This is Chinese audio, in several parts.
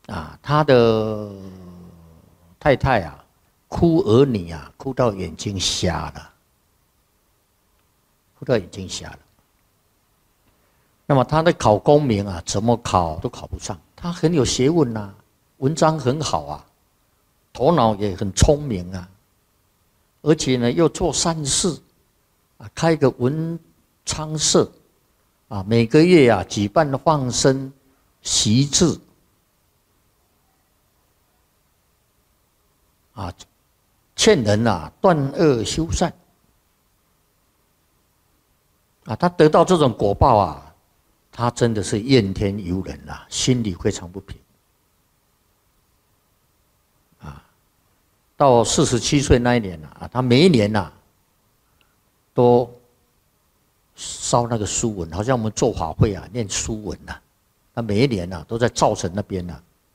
他的太太哭儿女哭到眼睛瞎了，哭到眼睛瞎了。那么他的考功名怎么考都考不上。他很有学问文章很好头脑也很聪明而且呢又做善事开个文昌社每个月举办放生习字劝人断恶修善他得到这种果报他真的是怨天尤人心里非常不平到47岁那一年他每一年都烧那个书文，好像我们做法会念书文他每一年都在灶神那边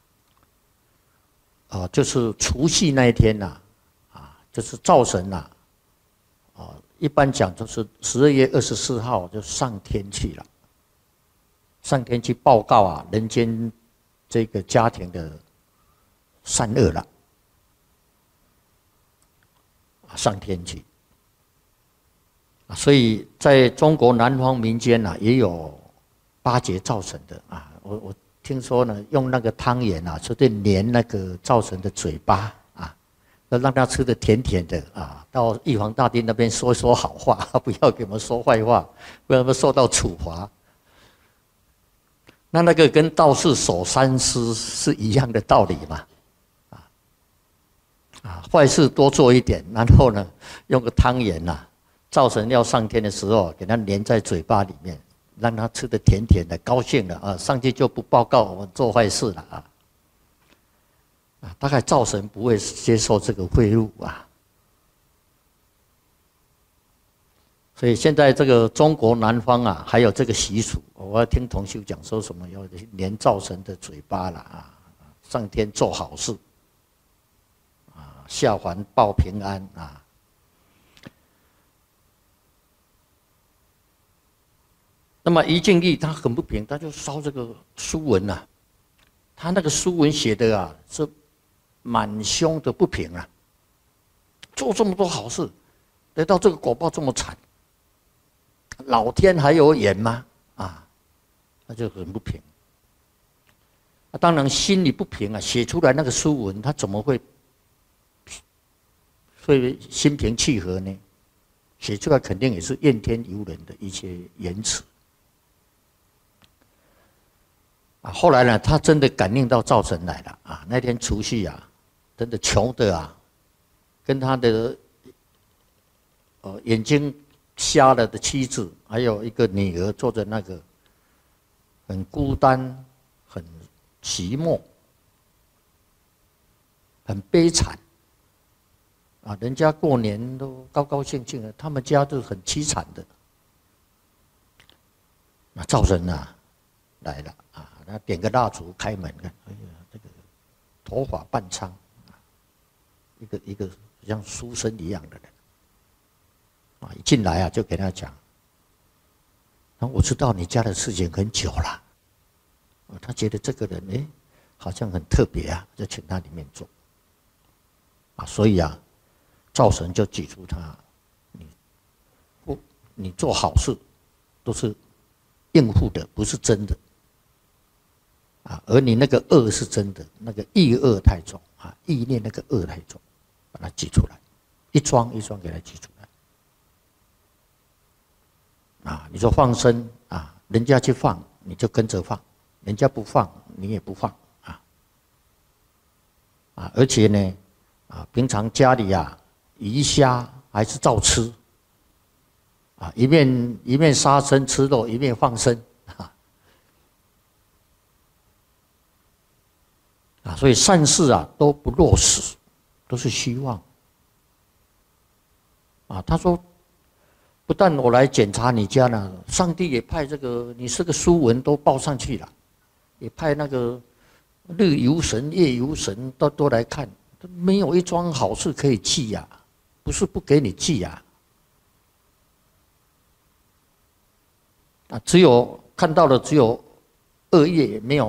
就是除夕那一天就是灶神一般讲就是12月24号就上天去了，上天去报告人间这个家庭的善恶了，上天去所以在中国南方民间也有巴结灶神的我听说呢，用那个汤圆就对粘那个灶神的嘴巴要让他吃的甜甜的到玉皇大帝那边说说好话，不要给我们说坏话，不然我们受到处罚。那个跟道士守三思是一样的道理嘛坏事多做一点，然后呢用个汤圆灶神要上天的时候给他粘在嘴巴里面，让他吃的甜甜的，高兴了上去就不报告我们做坏事了大概灶神不会接受这个贿赂所以现在这个中国南方还有这个习俗，我要听同修讲说什么要粘灶神的嘴巴了上天做好事下凡报平安那么于敬义他很不平，他就烧这个书文他那个书文写的是满胸的不平做这么多好事，得到这个果报这么惨，老天还有眼吗？他就很不平。当然心里不平写出来那个书文，他怎么会心平气和呢？写出来肯定也是怨天尤人的一些言辞。后来呢，他真的感应到灶神来了那天除夕真的穷的跟他的眼睛瞎了的妻子，还有一个女儿坐着那个很孤单、很寂寞、很悲惨人家过年都高高兴兴的，他们家都很凄惨的。那灶神来了他点个蜡烛开门看，哎呀，这个头发半苍一个像书生一样的人一进来就给他讲，我知道你家的事情很久了他觉得这个人好像很特别就请他里面坐所以灶神就举出他，你做好事都是应付的，不是真的而你那个恶是真的，那个意恶太重意念那个恶太重，把它举出来，一桩一桩给它举出来你说放生人家去放你就跟着放，人家不放你也不放而且呢平常家里鱼虾还是照吃一面杀生吃肉，一面放生所以善事都不落实，都是虚妄他说不但我来检查你家呢，上帝也派这个你是个书文都报上去了，也派那个日游神夜游神都来看，没有一桩好事可以记不是不给你记只有看到的只有恶业，没有